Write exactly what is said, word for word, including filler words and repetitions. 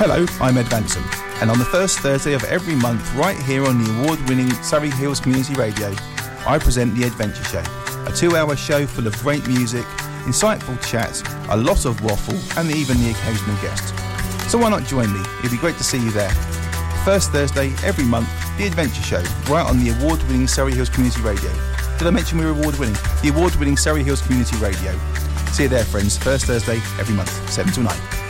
Hello, I'm Ed Vanson, and on the first Thursday of every month, right here on the award-winning Surrey Hills Community Radio, I present The Adventure Show, a two-hour show full of great music, insightful chats, a lot of waffle, and even the occasional guest. So why not join me? It'd be great to see you there. First Thursday every month, The Adventure Show, right on the award-winning Surrey Hills Community Radio. Did I mention we were award-winning? The award-winning Surrey Hills Community Radio. See you there, friends. First Thursday every month, seven till nine.